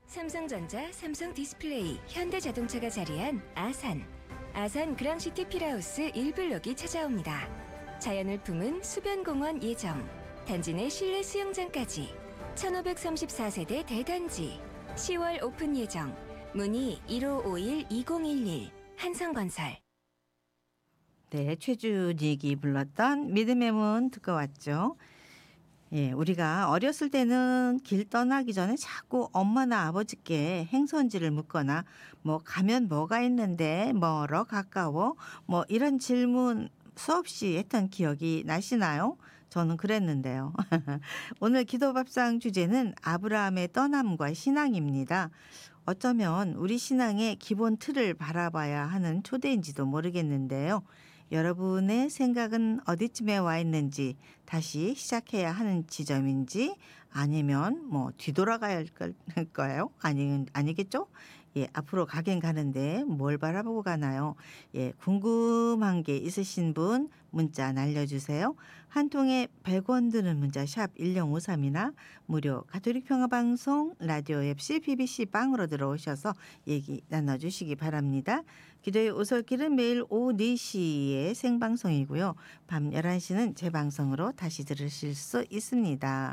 삼성전자, 삼성디스플레이, 현대자동차가 자리한 아산. 아산 그랑시티 필하우스 1블록이 찾아옵니다. 자연을 품은 수변공원 예정. 단지 내 실내 수영장까지. 1534세대 대단지. 10월 오픈 예정. 문의 1551-2011 한성건설. 네, 최준익이 불렀던 믿음의 문 듣고 왔죠. 예, 우리가 어렸을 때는 길 떠나기 전에 자꾸 엄마나 아버지께 행선지를 묻거나 뭐 가면 뭐가 있는데 멀어 가까워 뭐 이런 질문 수없이 했던 기억이 나시나요? 저는 그랬는데요. 오늘 기도밥상 주제는 아브라함의 떠남과 신앙입니다. 어쩌면 우리 신앙의 기본 틀을 바라봐야 하는 초대인지도 모르겠는데요. 여러분의 생각은 어디쯤에 와 있는지, 다시 시작해야 하는 지점인지, 아니면 뭐 뒤돌아가야 할 거예요? 아니겠죠? 예, 앞으로 가긴 가는데 뭘 바라보고 가나요? 예, 궁금한 게 있으신 분 문자 날려주세요. 한 통에 100원 드는 문자 샵 1053이나 무료 가톨릭 평화방송 라디오 앱 CBBC 빵으로 들어오셔서 얘기 나눠주시기 바랍니다. 기도의 오솔길은 매일 오후 4시에 생방송이고요. 밤 11시는 재방송으로 다시 들으실 수 있습니다.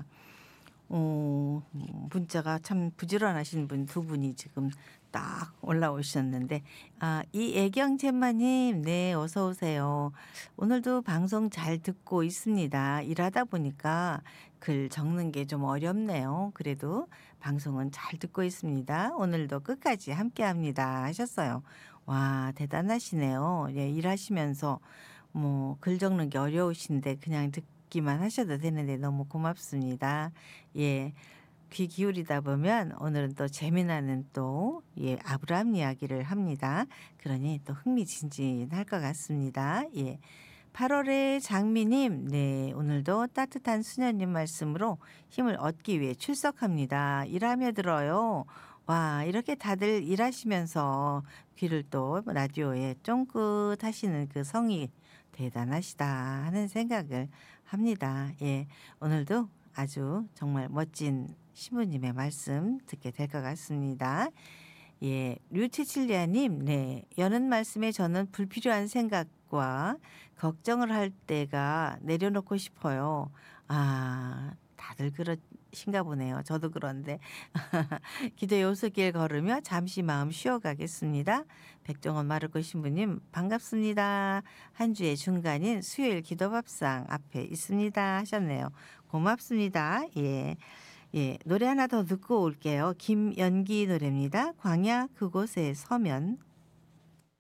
문자가 참 부지런하신 분 두 분이 지금 딱 올라오셨는데, 이애경 잼마님, 네, 어서 오세요. 오늘도 방송 잘 듣고 있습니다. 일하다 보니까 글 적는 게 좀 어렵네요. 그래도 방송은 잘 듣고 있습니다. 오늘도 끝까지 함께합니다 하셨어요. 와, 대단하시네요. 예, 일하시면서 뭐 글 적는 게 어려우신데 그냥 듣기만 하셔도 되는데 너무 고맙습니다. 예. 귀 기울이다 보면 오늘은 또 재미나는 또 아브라함 이야기를 합니다. 그러니 또 흥미진진할 것 같습니다. 예. 8월의 장미님, 네, 오늘도 따뜻한 수녀님 말씀으로 힘을 얻기 위해 출석합니다. 일하며 들어요. 와, 이렇게 다들 일하시면서 귀를 또 라디오에 쫑긋 하시는 그 성이 대단하시다 하는 생각을 합니다. 예, 오늘도 아주 정말 멋진 신부님의 말씀 듣게 될 것 같습니다. 예, 류치칠리아님, 네, 여는 말씀에 저는 불필요한 생각과 걱정을 할 때가 내려놓고 싶어요. 다들 그러신가 보네요. 저도 그런데 기도의 오솔길 걸으며 잠시 마음 쉬어가겠습니다. 백종원 마르코 신부님 반갑습니다. 한 주의 중간인 수요일 기도밥상 앞에 있습니다 하셨네요. 고맙습니다. 예. 예, 노래 하나 더 듣고 올게요. 김연기 노래입니다. 광야 그곳에 서면.